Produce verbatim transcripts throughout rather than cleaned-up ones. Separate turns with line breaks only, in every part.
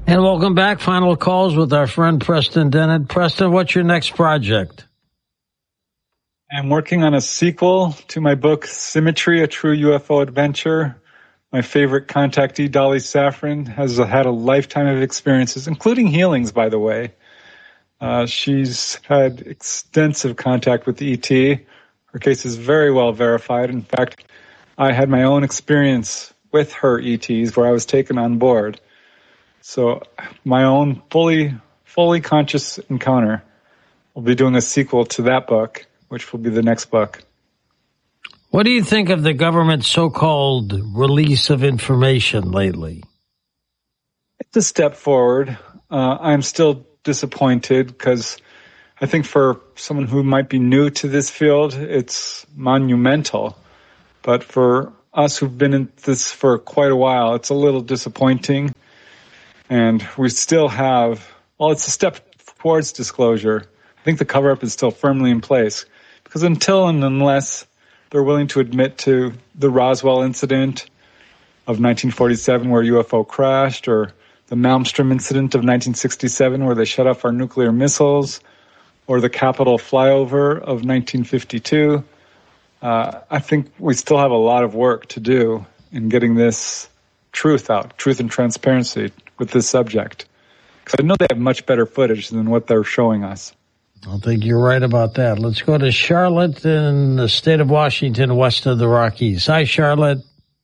And welcome back. Final calls with our friend Preston Dennett. Preston, what's your next project?
I'm working on a sequel to my book, Symmetry, A True U F O Adventure. My favorite contactee, Dolly Safran, has had a lifetime of experiences, including healings, by the way. Uh, she's had extensive contact with E T. Her case is very well verified. In fact, I had my own experience with her E Ts where I was taken on board. So my own fully, fully conscious encounter. We'll be doing a sequel to that book, which will be the next book.
What do you think of the government's so-called release of information lately?
It's a step forward. Uh, I'm still disappointed because I think for someone who might be new to this field, it's monumental. But for us who've been in this for quite a while, it's a little disappointing. And we still have, well, it's a step towards disclosure. I think the cover-up is still firmly in place. Because until and unless they're willing to admit to the Roswell incident of nineteen forty-seven where a U F O crashed, or the Malmstrom incident of nineteen sixty-seven where they shut off our nuclear missiles, or the Capitol flyover of nineteen fifty-two, uh, I think we still have a lot of work to do in getting this truth out, truth and transparency with this subject. Because I know they have much better footage than what they're showing us.
I think you're right about that. Let's go to Charlotte in the state of Washington, west of the Rockies. Hi, Charlotte.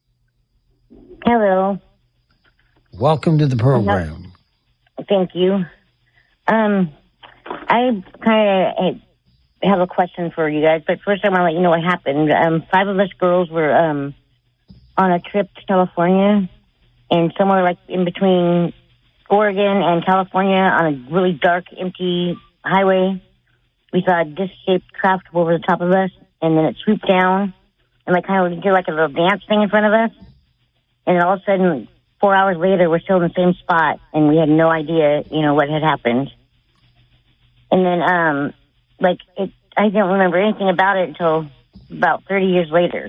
Hello.
Welcome to the program.
Thank you. Um, I kind of have a question for you guys, but first I want to let you know what happened. Um, five of us girls were um, on a trip to California, and somewhere like in between Oregon and California on a really dark, empty highway, we saw a disc-shaped craft go over the top of us, and then it swooped down and like kind of did like a little dance thing in front of us. And then all of a sudden, four hours later, we're still in the same spot, and we had no idea, you know, what had happened. And then, um, like, it, I don't remember anything about it until about thirty years later.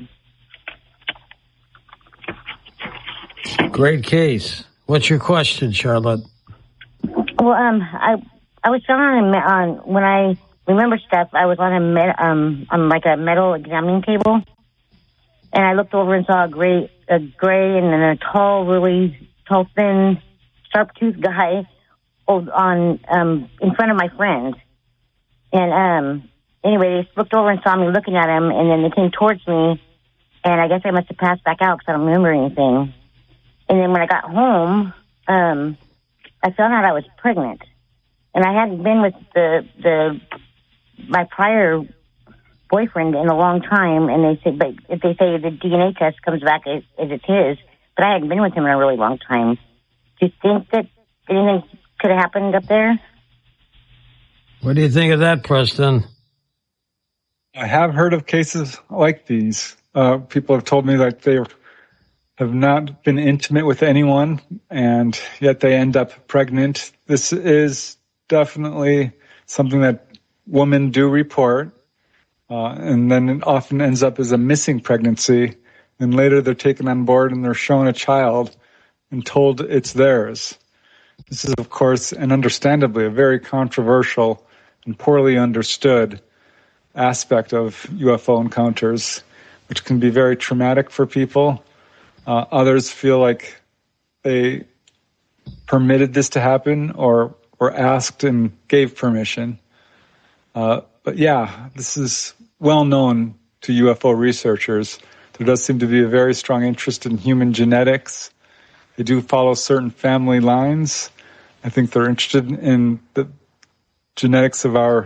Great case. What's your question, Charlotte?
Well, um, I I was on a, on when I remember stuff. I was on a met, um on like a metal examining table, and I looked over and saw a gray a gray and then a tall, really tall, thin, sharp-toothed guy on um in front of my friend. And um anyway, they looked over and saw me looking at him, and then they came towards me, and I guess I must have passed back out because I don't remember anything. And then when I got home, um, I found out I was pregnant. And I hadn't been with the the my prior boyfriend in a long time, and they said, but if they say the D N A test comes back as, as it's his, but I hadn't been with him in a really long time. Do you think that anything could have happened up there?
What do you think of that, Preston?
I have heard of cases like these. Uh, people have told me that they have not been intimate with anyone, and yet they end up pregnant. This is definitely something that women do report, uh, and then it often ends up as a missing pregnancy, and later they're taken on board and they're shown a child and told it's theirs. This is, of course, and understandably, a very controversial and poorly understood aspect of U F O encounters, which can be very traumatic for people. Uh, others feel like they permitted this to happen or were asked and gave permission. Uh, but yeah, this is well known to U F O researchers. There does seem to be a very strong interest in human genetics. They do follow certain family lines. I think they're interested in the genetics of our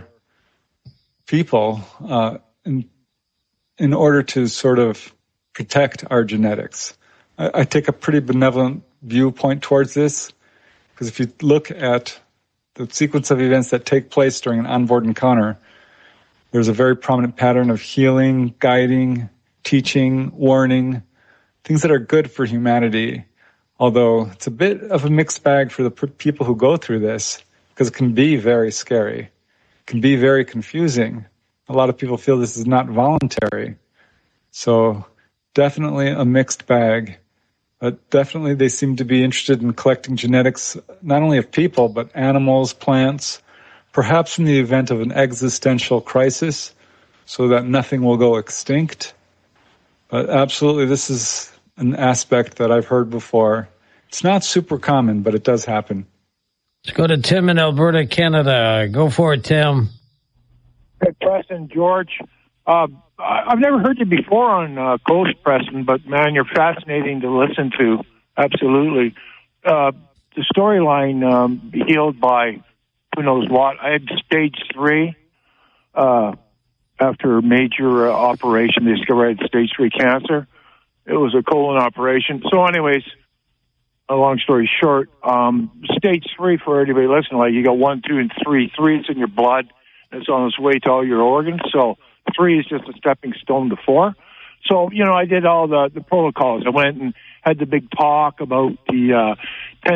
people uh, in, in order to sort of protect our genetics. I, I take a pretty benevolent viewpoint towards this, because if you look at the sequence of events that take place during an onboard encounter, there's a very prominent pattern of healing, guiding, teaching, warning, things that are good for humanity, although it's a bit of a mixed bag for the p- people who go through this, because it can be very scary. It can be very confusing. A lot of people feel this is not voluntary. So definitely a mixed bag. But definitely they seem to be interested in collecting genetics, not only of people, but animals, plants, perhaps in the event of an existential crisis, so that nothing will go extinct. But absolutely, this is an aspect that I've heard before. It's not super common, but it does happen.
Let's go to Tim in Alberta, Canada. Go for it, Tim.
Hey, Preston, George. Uh, I've never heard you before on uh, Coast, Preston, but, man, you're fascinating to listen to. Absolutely. Uh, the storyline um, healed by who knows what. I had stage three uh, after a major uh, operation. They discovered I had stage three cancer. It was a colon operation. So anyways, a long story short, um, stage three, for everybody listening, like you got one, two, and three. Three is in your blood. It's on its way to all your organs. So three is just a stepping stone to four. So, you know, I did all the, the protocols. I went and had the big talk about the uh,